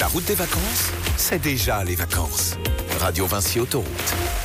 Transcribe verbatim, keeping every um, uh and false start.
La route des vacances, c'est déjà les vacances. Radio Vinci Autoroute.